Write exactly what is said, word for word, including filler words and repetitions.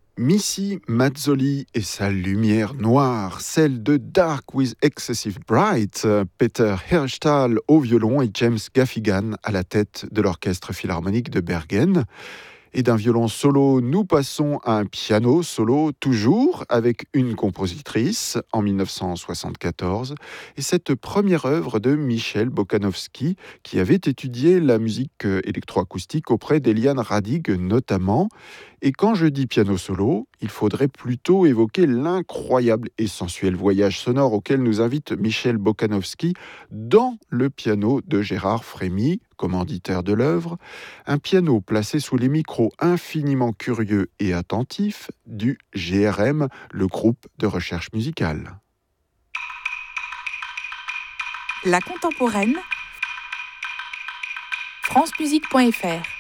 Missy Mazzoli et sa lumière noire, celle de Dark with Excessive Bright, Peter Hirschtal au violon et James Gaffigan à la tête de l'orchestre philharmonique de Bergen. Et d'un violon solo, nous passons à un piano solo, toujours avec une compositrice, en dix-neuf cent soixante-quatorze, et cette première œuvre de Michel Bokanovsky, qui avait étudié la musique électroacoustique auprès d'Eliane Radig notamment. Et quand je dis piano solo, il faudrait plutôt évoquer l'incroyable et sensuel voyage sonore auquel nous invite Michel Bokanovsky dans le piano de Gérard Frémy, commanditaire de l'œuvre, un piano placé sous les micros infiniment curieux et attentifs du G R M, le groupe de recherche musicale. La contemporaine, francemusique point f r